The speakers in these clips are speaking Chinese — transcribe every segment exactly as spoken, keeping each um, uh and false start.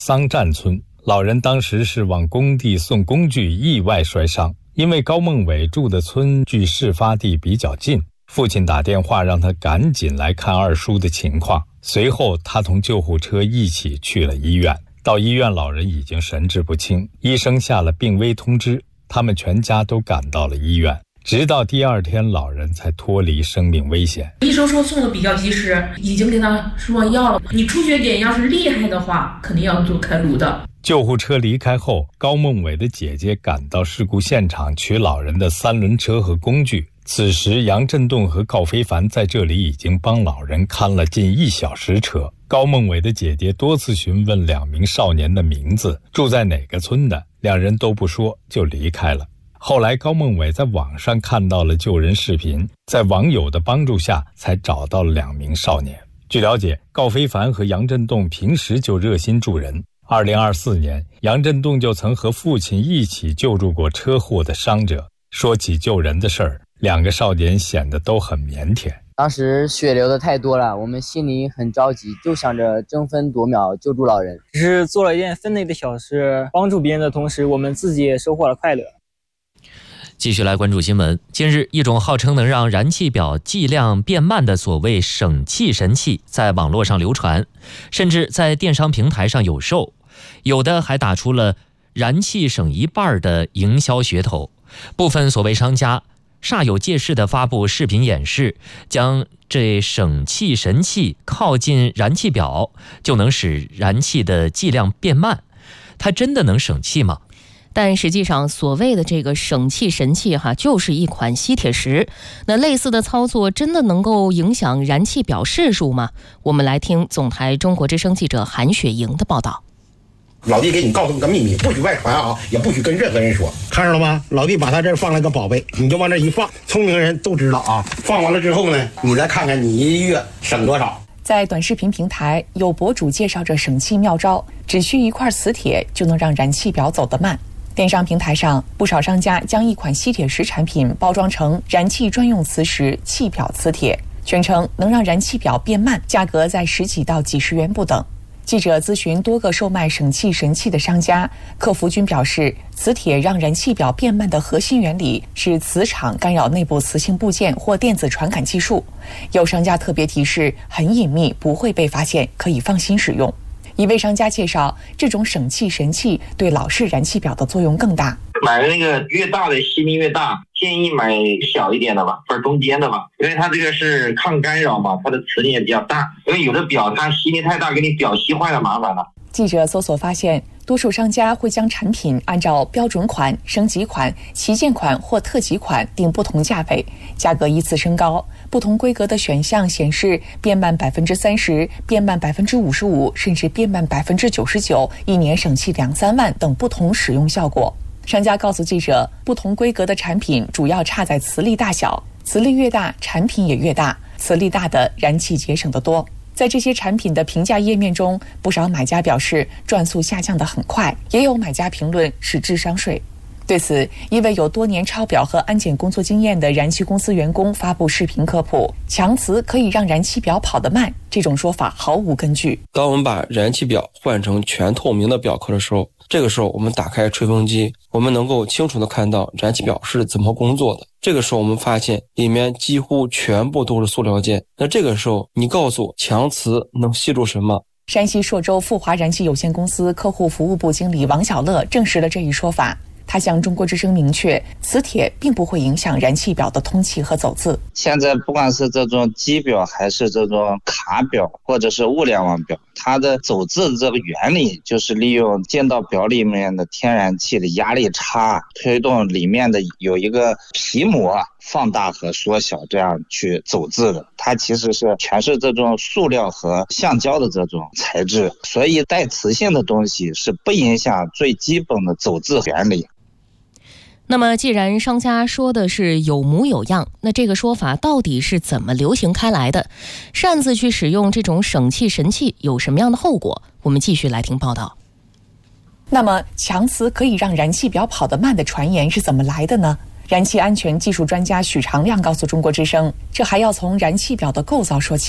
桑占村，老人当时是往工地送工具，意外摔伤。因为高孟伟住的村距事发地比较近，父亲打电话让他赶紧来看二叔的情况。随后他同救护车一起去了医院。到医院，老人已经神志不清，医生下了病危通知，他们全家都赶到了医院。直到第二天，老人才脱离生命危险。 医生说送的比较及时，已经给他说药了。你出血点要是厉害的话，肯定要做开颅的。 救护车离开后，高孟伟的姐姐赶到事故现场取老人的三轮车和工具。此时，杨振栋和郜非凡在这里已经帮老人看了近一小时车。高孟伟的姐姐多次询问两名少年的名字，住在哪个村的，两人都不说，就离开了。后来高孟伟在网上看到了救人视频，在网友的帮助下才找到了两名少年。据了解，郜非凡和杨振栋平时就热心助人。二零二四年，杨振栋就曾和父亲一起救助过车祸的伤者。说起救人的事儿，两个少年显得都很腼腆。 当时血流的太多了，我们心里很着急，就想着争分夺秒救助老人。 只是做了一件分内的小事，帮助别人的同时，我们自己也收获了快乐。 继续来关注新闻。近日，一种号称能让燃气表计量变慢的所谓省气神器在网络上流传，甚至在电商平台上有售，有的还打出了燃气省一半的营销噱头。部分所谓商家煞有介事地发布视频演示，将这省气神器靠近燃气表就能使燃气的计量变慢。它真的能省气吗？ 但实际上，所谓的这个省气神器哈，就是一款吸铁石。那类似的操作真的能够影响燃气表示数吗？我们来听总台中国之声记者韩雪莹的报道。 老弟给你告诉个秘密，不许外传啊，也不许跟任何人说，看着了吗？老弟把他这儿放了个宝贝，你就往这一放，聪明人都知道啊。放完了之后呢，你再看看你一月省多少。 在短视频平台，有博主介绍着省气妙招，只需一块磁铁就能让燃气表走得慢。电商平台上，不少商家将一款吸铁石产品包装成燃气专用磁石气表磁铁，宣称能让燃气表变慢，价格在十几到几十元不等。记者咨询多个售卖省气神器的商家，客服均表示，磁铁让燃气表变慢的核心原理是磁场干扰内部磁性部件或电子传感技术。有商家特别提示，很隐秘，不会被发现，可以放心使用。一位商家介绍，这种省气神器对老式燃气表的作用更大。 买那个越大的吸力越大，建议买小一点的吧，或者中间的吧，因为它这个是抗干扰嘛，它的磁力也比较大。因为有的表它吸力太大，给你表吸坏了麻烦了。 记者搜索发现，多数商家会将产品按照标准款、升级款、旗舰款或特级款定不同价位，价格依次升高。不同规格的选项显示变慢百分之三十、变慢百分之五十五，甚至变慢百分之九十九，一年省气两三万等不同使用效果。商家告诉记者，不同规格的产品主要差在磁力大小，磁力越大，产品也越大，磁力大的燃气节省得多。在这些产品的评价页面中，不少买家表示转速下降得很快，也有买家评论是智商税。对此，一位有多年抄表和安检工作经验的燃气公司员工发布视频科普，强磁可以让燃气表跑得慢，这种说法毫无根据。 当我们把燃气表换成全透明的表壳的时候，这个时候我们打开吹风机，我们能够清楚地看到燃气表是怎么工作的。这个时候我们发现里面几乎全部都是塑料件。那这个时候你告诉我强磁能吸住什么？ 山西朔州富华燃气有限公司客户服务部经理王小乐证实了这一说法。他向中国之声明确，磁铁并不会影响燃气表的通气和走字。 现在不管是这种机表还是这种卡表或者是物联网表，它的走字的这个原理就是利用进到表里面的天然气的压力差，推动里面的有一个皮膜放大和缩小，这样去走字的。它其实是全是这种塑料和橡胶的这种材质，所以带磁性的东西是不影响最基本的走字原理。 那么既然商家说的是有模有样，那这个说法到底是怎么流行开来的？擅自去使用这种省气神器有什么样的后果？我们继续来听报道。 那么强磁可以让燃气表跑得慢的传言是怎么来的呢？燃气安全技术专家许长亮告诉中国之声，这还要从燃气表的构造说起。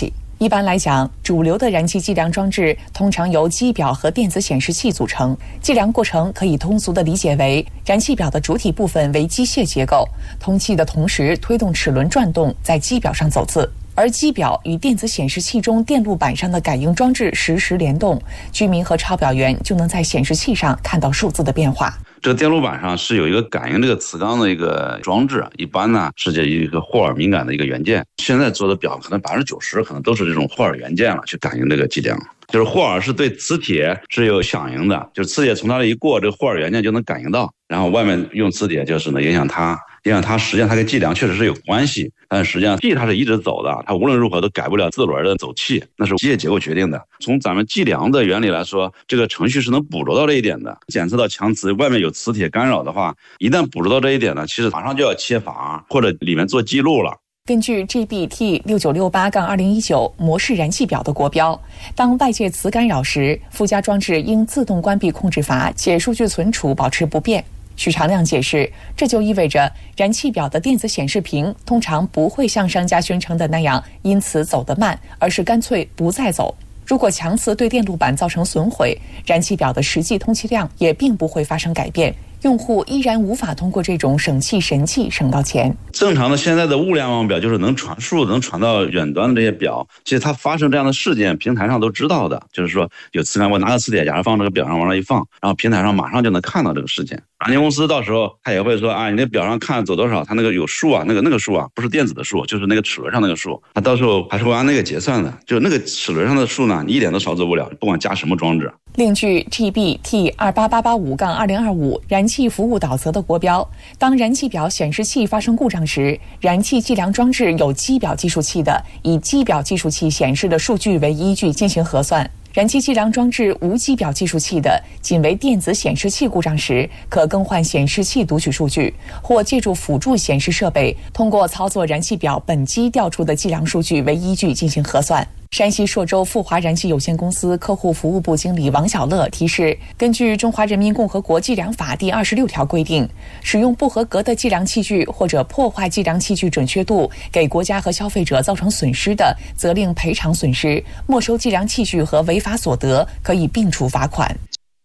一般来讲，主流的燃气计量装置通常由机表和电子显示器组成。计量过程可以通俗地理解为，燃气表的主体部分为机械结构，通气的同时推动齿轮转动，在机表上走字。而机表与电子显示器中电路板上的感应装置实时联动，居民和抄表员就能在显示器上看到数字的变化。 这个电路板上是有一个感应这个磁钢的一个装置，一般呢是这一个霍尔敏感的一个元件。现在做的表可能百分之九十可能都是这种霍尔元件了，去感应这个计量。就是霍尔是对磁铁是有响应的，就是磁铁从它这一过，这个霍尔元件就能感应到，然后外面用磁铁就是呢影响它，影响它实际上它跟计量确实是有关系，但实际上气它是一直走的，它无论如何都改不了自轮的走气，那是机械结构决定的。从咱们计量的原理来说，这个程序是能捕捉到这一点的。检测到强磁外面有磁铁干扰的话，一旦捕捉到这一点呢，其实马上就要切阀或者里面做记录了。 根据 G B T 六九六八二零一九模式燃气表的国标，当外界磁干扰时，附加装置应自动关闭控制阀，且数据存储保持不变。许长亮解释，这就意味着燃气表的电子显示屏通常不会像商家宣称的那样因此走得慢，而是干脆不再走。如果强磁对电路板造成损毁，燃气表的实际通气量也并不会发生改变，用户依然无法通过这种省气神器省到钱。 正常的现在的物联网表就是能传输能传到远端的这些表，其实它发生这样的事件平台上都知道的，就是说有磁感，我拿个磁铁假如放这个表上往那一放，然后平台上马上就能看到这个事件。软件公司到时候他也会说啊，你那表上看走多少，它那个有数啊，那个那个数啊不是电子的数，就是那个齿轮上那个数，它到时候还是会按那个结算的，就那个齿轮上的数呢你一点都少走不了，不管加什么装置。 另据 G B T 二八八八五二零二五燃气服务导则的国标，当燃气表显示器发生故障时，燃气计量装置有机表计数器的，以机表计数器显示的数据为依据进行核算。燃气计量装置无机表计数器的，仅为电子显示器故障时，可更换显示器读取数据，或借助辅助显示设备，通过操作燃气表本机调出的计量数据为依据进行核算。山西朔州富华燃气有限公司客户服务部经理王小乐提示，根据《中华人民共和国计量法》第二十六条规定，使用不合格的计量器具或者破坏计量器具准确度，给国家和消费者造成损失的，责令赔偿损失，没收计量器具和违法所得，可以并处罚款。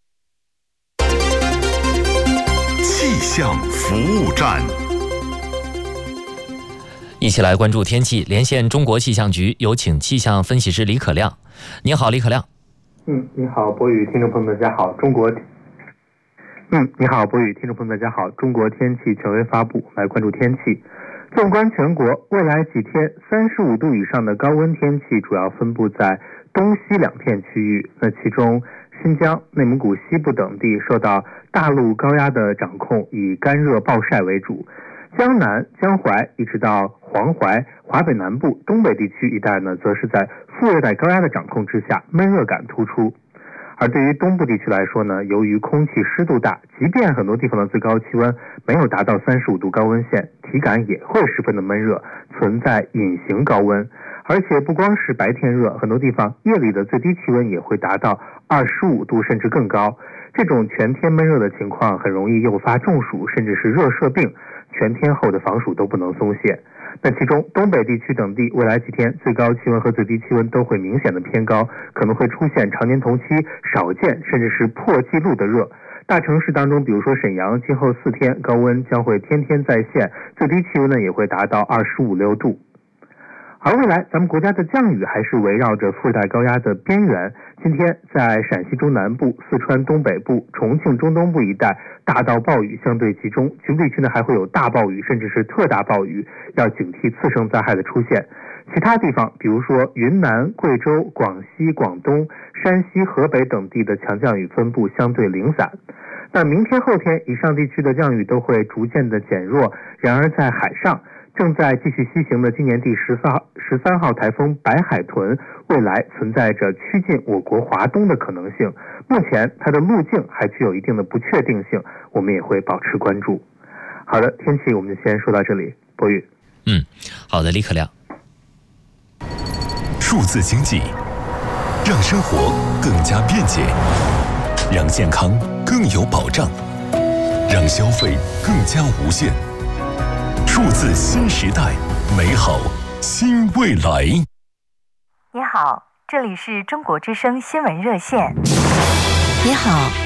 气象服务站。 一起来关注天气，连线中国气象局，有请气象分析师李可亮。你好，李可亮。 嗯，你好，博宇听众朋友们，大家好。中国，嗯，你好，博宇听众朋友们，大家好。中国天气权威发布，来关注天气。纵观全国，未来几天三十五度以上的高温天气主要分布在东西两片区域。那其中，新疆、内蒙古西部等地受到大陆高压的掌控，以干热暴晒为主。江南、江淮一直到黄淮、华北南部、东北地区一带呢，则是在副热带高压的掌控之下，闷热感突出。而对于东部地区来说呢，由于空气湿度大，即便很多地方的最高气温没有达到三十五度高温线，体感也会十分的闷热，存在隐形高温。而且不光是白天热，很多地方夜里的最低气温也会达到二十五度甚至更高。这种全天闷热的情况很容易诱发中暑甚至是热射病，全天候的防暑都不能松懈。那其中东北地区等地未来几天最高气温和最低气温都会明显的偏高，可能会出现常年同期少见甚至是破纪录的热。大城市当中，比如说沈阳，今后四天高温将会天天再现，最低气温呢也会达到二十五六度。而未来咱们国家的降雨还是围绕着副热带高压的边缘。今天在陕西中南部、四川东北部、重庆中东部一带大到暴雨相对集中，局部地区呢还会有大暴雨甚至是特大暴雨，要警惕次生灾害的出现。其他地方比如说云南、贵州、广西、广东、山西、河北等地的强降雨分布相对零散。那明天后天以上地区的降雨都会逐渐的减弱，然而在海上正在继续西行的今年第十三号十三号台风白海豚，未来存在着趋近我国华东的可能性。目前它的路径还具有一定的不确定性，我们也会保持关注。好的，天气我们就先说到这里。博宇， 嗯，好的，李可亮。 数字经济让生活更加便捷，让健康更有保障，让消费更加无限。数字新时代，美好新未来。 你好，这里是中国之声新闻热线。 你好，